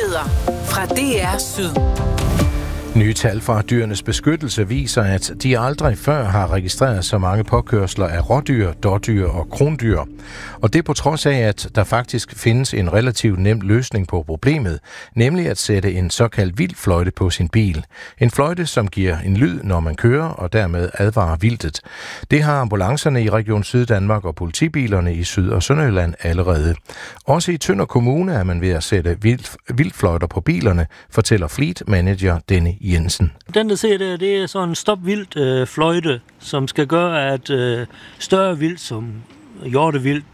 Nyheder fra DR Syd. Nye tal fra Dyrenes Beskyttelse viser, at de aldrig før har registreret så mange påkørsler af rådyr, dådyr og krondyr. Og det på trods af, at der faktisk findes en relativt nem løsning på problemet, nemlig at sætte en såkaldt vildfløjte på sin bil. En fløjte, som giver en lyd, når man kører, og dermed advarer vildtet. Det har ambulancerne i Region Syddanmark og politibilerne i Syd- og Sønderjylland allerede. Også i Tønder Kommune er man ved at sætte vildfløjter på bilerne, fortæller Fleet Manager Denny Jensen. Den, der ser der, det er sådan en stop-vildt fløjte, som skal gøre, at større vildt som hjortevildt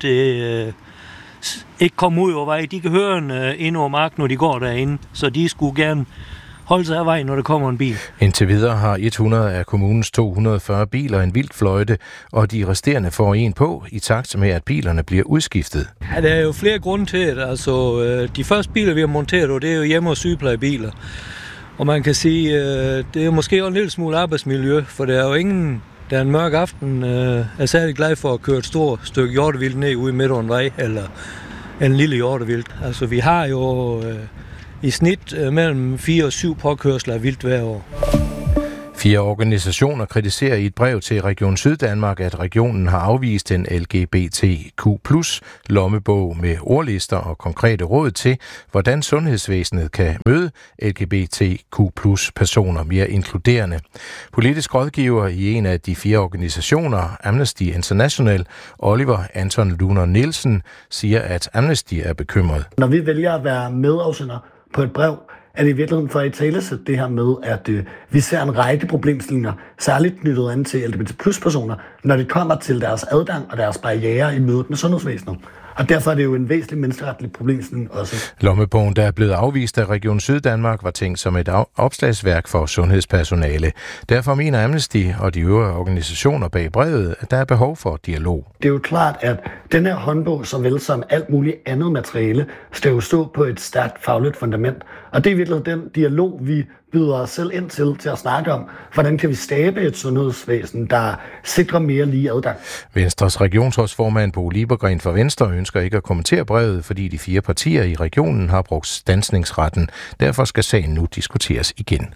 ikke kommer ud over vej. De kan høre ind over marken, når de går derinde, så de skulle gerne holde sig af vejen, når der kommer en bil. Indtil videre har 100 af kommunens 240 biler en vildfløjte, og de resterende får en på, i takt med, at bilerne bliver udskiftet. Ja, der er jo flere grunde til det. Altså, de første biler, vi har monteret, det er jo hjemme- og sygeplejebiler. Og man kan sige, det er måske også en lille smule arbejdsmiljø, for der er jo ingen, der en mørk aften er særlig glad for at køre et stort stykke hjortevildt ned ude midt over en vej, eller en lille hjortevildt. Altså vi har jo i snit mellem 4 og 7 påkørsler af vildt hver år. 4 organisationer kritiserer i et brev til Region Syddanmark, at regionen har afvist en LGBTQ+ lommebog med ordlister og konkrete råd til, hvordan sundhedsvæsenet kan møde LGBTQ+ personer mere inkluderende. Politisk rådgiver i en af de 4 organisationer, Amnesty International, Oliver Anton Luner Nielsen, siger, at Amnesty er bekymret. Når vi vælger at være medafsender på et brev, er det i virkeligheden for at italesætte det her med, at vi ser en række problemstillinger, særligt knyttet an til LGBT+-personer, når det kommer til deres adgang og deres barrierer i mødet med sundhedsvæsenet. Og derfor er det jo en væsentlig menneskeretlig problemstilling også. Lommebogen, der er blevet afvist af Region Syddanmark, var tænkt som et opslagsværk for sundhedspersonale. Derfor mener Amnesty og de øvrige organisationer bag brevet, at der er behov for dialog. Det er jo klart, at den her håndbog, såvel som alt muligt andet materiale, skal jo stå på et stærkt fagligt fundament. Og det er virkelig den dialog, vi byder os selv ind til at snakke om, hvordan kan vi skabe et sundhedsvæsen, der sikrer mere lige adgang. Venstres regionsrådsformand Bo Liebergreen fra Venstre ønsker ikke at kommentere brevet, fordi de 4 partier i regionen har brugt standsningsretten. Derfor skal sagen nu diskuteres igen.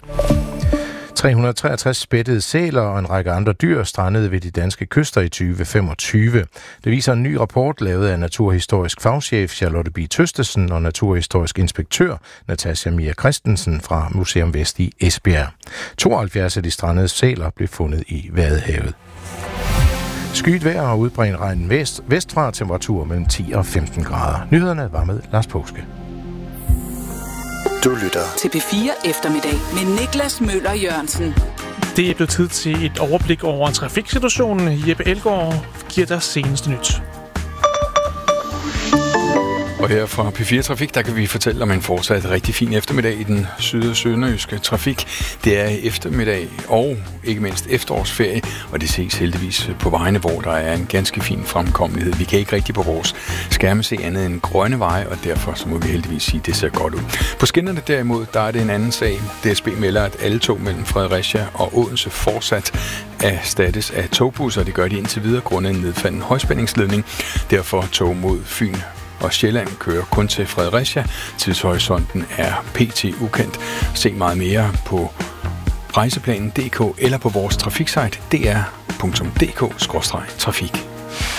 363 spættede sæler og en række andre dyr strandede ved de danske kyster i 2025. Det viser en ny rapport lavet af naturhistorisk fagchef Charlotte B. Tøstesen og naturhistorisk inspektør Natasja Mia Christensen fra Museum Vest i Esbjerg. 72 af de strandede sæler blev fundet i Vadehavet. Skyet vejr og udbredt regn vestfra, temperatur mellem 10 og 15 grader. Nyhederne var med Lars Påske. Du lytter til P4 Eftermiddag med Niklas Møller Jørgensen. Det er blevet tid til et overblik over trafiksituationen. Jeppe Elgaard giver dig seneste nyt. Og her fra P4 Trafik, der kan vi fortælle om en fortsat rigtig fin eftermiddag i den syd- og sønderjyske trafik. Det er eftermiddag og ikke mindst efterårsferie, og det ses heldigvis på vejene, hvor der er en ganske fin fremkommelighed. Vi kan ikke rigtig på vores skærme se andet end grønne veje, og derfor så må vi heldigvis sige, at det ser godt ud. På skinnerne derimod, der er det en anden sag. DSB melder, at alle tog mellem Fredericia og Odense fortsat erstattes af togbusser. Det gør de indtil videre grundet en nedfaldende højspændingsledning. Derfor tog mod Fyn og Sjælland kører kun til Fredericia. Tidshorisonten er pt. Ukendt. Se meget mere på rejseplanen.dk eller på vores trafiksite dr.dk/trafik.